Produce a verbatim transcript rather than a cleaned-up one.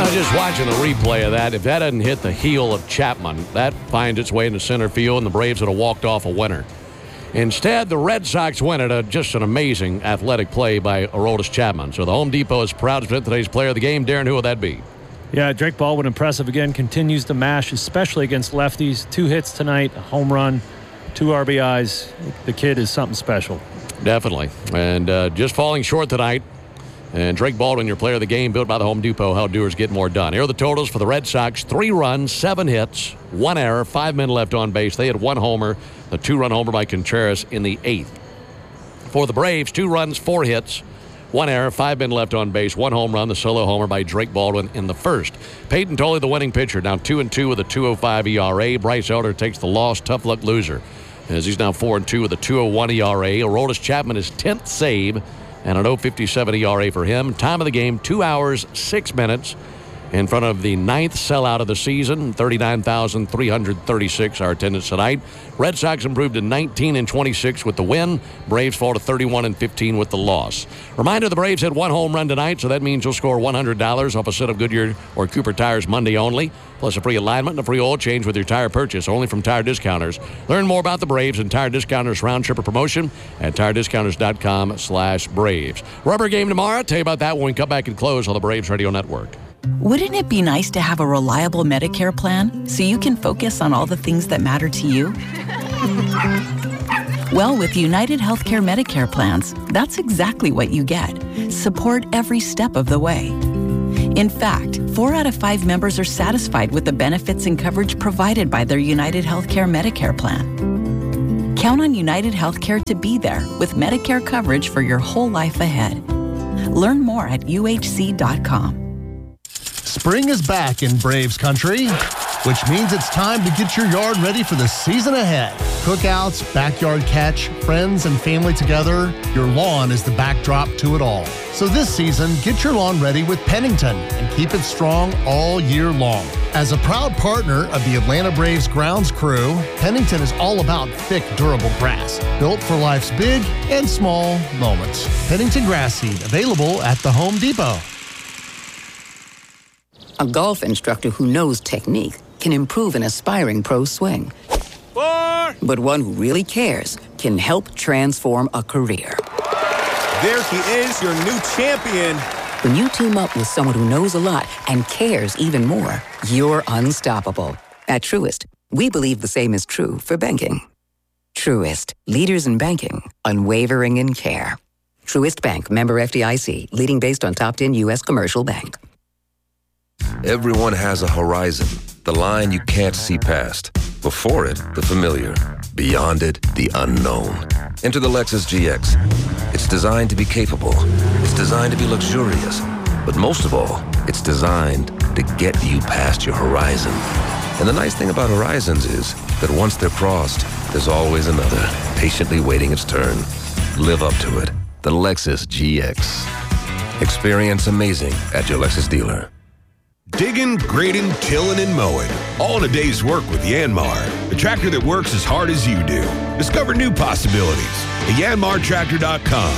was just watching the replay of that. If that hadn't hit the heel of Chapman, that finds its way into center field, and the Braves would have walked off a winner. Instead, the Red Sox win it. A, just an amazing athletic play by Aroldis Chapman. So the Home Depot is proud to present today's player of the game. Darren, who will that be? Yeah, Drake Baldwin, impressive again, continues to mash, especially against lefties. Two hits tonight, a home run, two R B Is. The kid is something special. Definitely. And uh, just falling short tonight. And Drake Baldwin, your player of the game, built by the Home Depot. How doers get more done. Here are the totals for the Red Sox. Three runs, seven hits, one error, five men left on base. They had one homer, a two-run homer by Contreras in the eighth. For the Braves, two runs, four hits, one error, five men left on base, one home run, the solo homer by Drake Baldwin in the first. Peyton Tolley, the winning pitcher, now two and two with a two oh five E R A. Bryce Elder takes the loss, tough luck loser, as he's now four and two with a two oh one E R A. Aroldis Chapman is tenth save and an oh fifty-seven E R A for him. Time of the game, two hours, six minutes. In front of the ninth sellout of the season, thirty-nine thousand three hundred thirty-six our attendance tonight. Red Sox improved to nineteen and twenty-six with the win. Braves fall to thirty-one and fifteen with the loss. Reminder, the Braves had one home run tonight, so that means you'll score one hundred dollars off a set of Goodyear or Cooper tires Monday only, plus a free alignment and a free oil change with your tire purchase, only from Tire Discounters. Learn more about the Braves and Tire Discounters round trip promotion at tire discounters dot com slash Braves. Rubber game tomorrow. Tell you about that when we come back and close on the Braves Radio Network. Wouldn't it be nice to have a reliable Medicare plan so you can focus on all the things that matter to you? Well, with United Healthcare Medicare plans, that's exactly what you get. Support every step of the way. In fact, four out of five members are satisfied with the benefits and coverage provided by their United Healthcare Medicare plan. Count on United Healthcare to be there with Medicare coverage for your whole life ahead. Learn more at U H C dot com. Spring is back in Braves country, which means it's time to get your yard ready for the season ahead. Cookouts, backyard catch, friends and family together, your lawn is the backdrop to it all. So this season, get your lawn ready with Pennington and keep it strong all year long. As a proud partner of the Atlanta Braves grounds crew, Pennington is all about thick, durable grass, built for life's big and small moments. Pennington grass seed, available at the Home Depot. A golf instructor who knows technique can improve an aspiring pro's swing. Four. But one who really cares can help transform a career. There he is, your new champion. When you team up with someone who knows a lot and cares even more, you're unstoppable. At Truist, we believe the same is true for banking. Truist, leaders in banking, unwavering in care. Truist Bank, member F D I C, leading based on top ten U S commercial bank. Everyone has a horizon, the line you can't see past. Before it, the familiar. Beyond it, the unknown. Enter the Lexus G X. It's designed to be capable. It's designed to be luxurious. But most of all, it's designed to get you past your horizon. And the nice thing about horizons is that once they're crossed, there's always another, patiently waiting its turn. Live up to it. The Lexus G X. Experience amazing at your Lexus dealer. Digging, grading, tilling, and mowing. All in a day's work with Yanmar, the tractor that works as hard as you do. Discover new possibilities at yanmar tractor dot com.